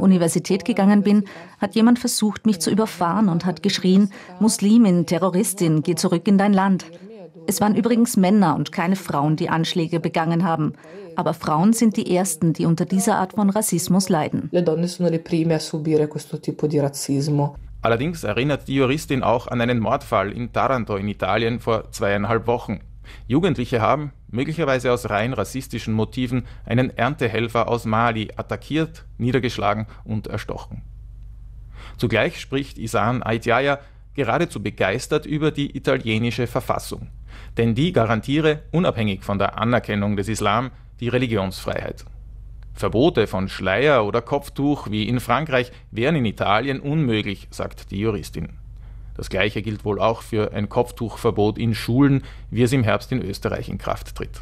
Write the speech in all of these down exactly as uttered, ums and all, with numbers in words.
Universität gegangen bin, hat jemand versucht, mich zu überfahren und hat geschrien: Muslimin, Terroristin, geh zurück in dein Land. Es waren übrigens Männer und keine Frauen, die Anschläge begangen haben. Aber Frauen sind die Ersten, die unter dieser Art von Rassismus leiden. Le donne sono le prime a subire questo tipo di razzismo. Allerdings erinnert die Juristin auch an einen Mordfall in Taranto in Italien vor zweieinhalb Wochen. Jugendliche haben, möglicherweise aus rein rassistischen Motiven, einen Erntehelfer aus Mali attackiert, niedergeschlagen und erstochen. Zugleich spricht Ihsane Aydiaya geradezu begeistert über die italienische Verfassung. Denn die garantiere, unabhängig von der Anerkennung des Islam, die Religionsfreiheit. Verbote von Schleier oder Kopftuch wie in Frankreich wären in Italien unmöglich, sagt die Juristin. Das Gleiche gilt wohl auch für ein Kopftuchverbot in Schulen, wie es im Herbst in Österreich in Kraft tritt.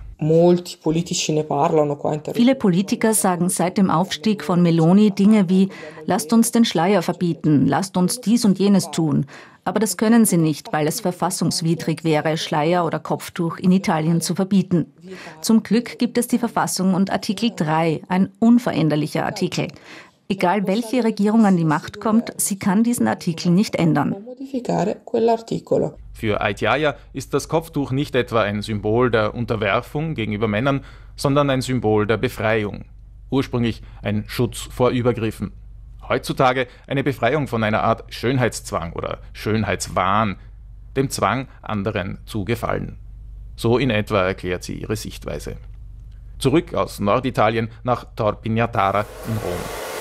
Viele Politiker sagen seit dem Aufstieg von Meloni Dinge wie: Lasst uns den Schleier verbieten, lasst uns dies und jenes tun. Aber das können sie nicht, weil es verfassungswidrig wäre, Schleier oder Kopftuch in Italien zu verbieten. Zum Glück gibt es die Verfassung und Artikel drei, ein unveränderlicher Artikel. Egal welche Regierung an die Macht kommt, sie kann diesen Artikel nicht ändern. Für Aydiaya ist das Kopftuch nicht etwa ein Symbol der Unterwerfung gegenüber Männern, sondern ein Symbol der Befreiung. Ursprünglich ein Schutz vor Übergriffen. Heutzutage eine Befreiung von einer Art Schönheitszwang oder Schönheitswahn, dem Zwang, anderen zu gefallen. So in etwa erklärt sie ihre Sichtweise. Zurück aus Norditalien nach Tor Pignatara in Rom.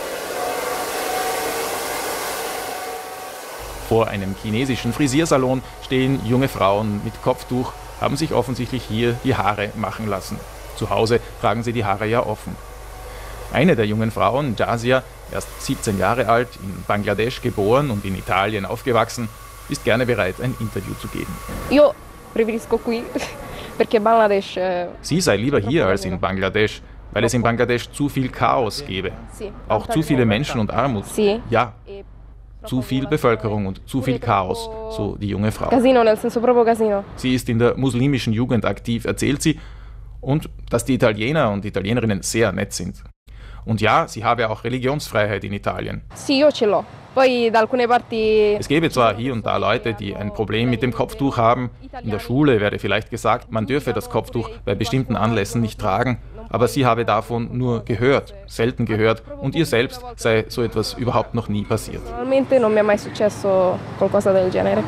Vor einem chinesischen Frisiersalon stehen junge Frauen mit Kopftuch, haben sich offensichtlich hier die Haare machen lassen. Zu Hause tragen sie die Haare ja offen. Eine der jungen Frauen, Jasia, erst siebzehn Jahre alt, in Bangladesch geboren und in Italien aufgewachsen, ist gerne bereit, ein Interview zu geben. Io preferisco qui, perché Bangladesh. Sie sei lieber hier als in Bangladesch, weil es in Bangladesch zu viel Chaos gäbe. Auch zu viele Menschen und Armut. Ja, zu viel Bevölkerung und zu viel Chaos, so die junge Frau. Casino, nel senso proprio casino. Sie ist in der muslimischen Jugend aktiv, erzählt sie, und dass die Italiener und Italienerinnen sehr nett sind. Und ja, sie habe auch Religionsfreiheit in Italien. Sì, io ce l'ho. Poi da alcune parti. Es gäbe zwar hier und da Leute, die ein Problem mit dem Kopftuch haben. In der Schule werde vielleicht gesagt, man dürfe das Kopftuch bei bestimmten Anlässen nicht tragen. Aber sie habe davon nur gehört, selten gehört, und ihr selbst sei so etwas überhaupt noch nie passiert. Normalmente non mi è mai successo qualcosa del genere.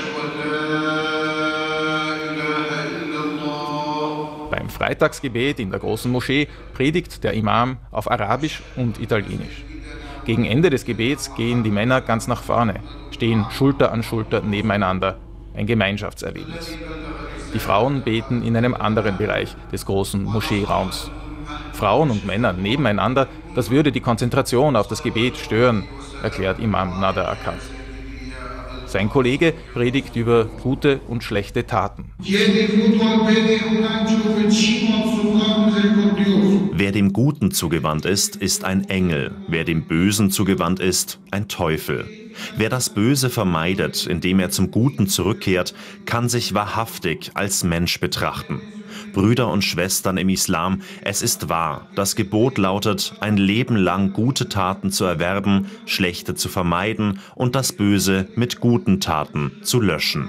Beim Freitagsgebet in der großen Moschee predigt der Imam auf Arabisch und Italienisch. Gegen Ende des Gebets gehen die Männer ganz nach vorne, stehen Schulter an Schulter nebeneinander, ein Gemeinschaftserlebnis. Die Frauen beten in einem anderen Bereich des großen Moscheeraums. Frauen und Männer nebeneinander, das würde die Konzentration auf das Gebet stören, erklärt Imam Nader Akkad. Sein Kollege predigt über gute und schlechte Taten. Wer dem Guten zugewandt ist, ist ein Engel. Wer dem Bösen zugewandt ist, ein Teufel. Wer das Böse vermeidet, indem er zum Guten zurückkehrt, kann sich wahrhaftig als Mensch betrachten. Brüder und Schwestern im Islam, es ist wahr, das Gebot lautet, ein Leben lang gute Taten zu erwerben, schlechte zu vermeiden und das Böse mit guten Taten zu löschen.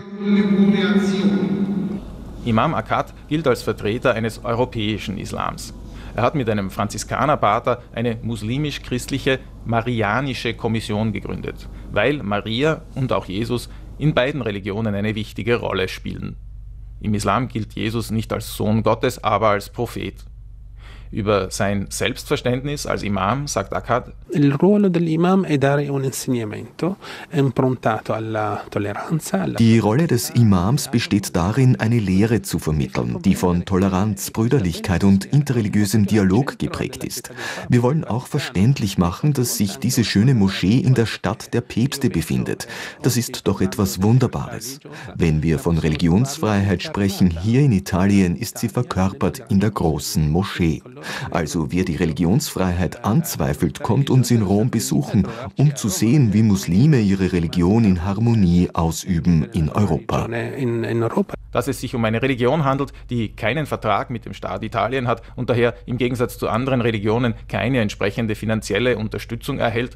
Imam Akkad gilt als Vertreter eines europäischen Islams. Er hat mit einem Franziskanerpater eine muslimisch-christliche Marianische Kommission gegründet, weil Maria und auch Jesus in beiden Religionen eine wichtige Rolle spielen. Im Islam gilt Jesus nicht als Sohn Gottes, aber als Prophet. Über sein Selbstverständnis als Imam sagt Akkad: Il ruolo dell'imam è dare un insegnamento improntato alla tolleranza. Die Rolle des Imams besteht darin, eine Lehre zu vermitteln, die von Toleranz, Brüderlichkeit und interreligiösem Dialog geprägt ist. Wir wollen auch verständlich machen, dass sich diese schöne Moschee in der Stadt der Päpste befindet. Das ist doch etwas Wunderbares. Wenn wir von Religionsfreiheit sprechen, hier in Italien ist sie verkörpert in der großen Moschee. Also wer die Religionsfreiheit anzweifelt, kommt uns in Rom besuchen, um zu sehen, wie Muslime ihre Religion in Harmonie ausüben in Europa. Dass es sich um eine Religion handelt, die keinen Vertrag mit dem Staat Italien hat und daher im Gegensatz zu anderen Religionen keine entsprechende finanzielle Unterstützung erhält,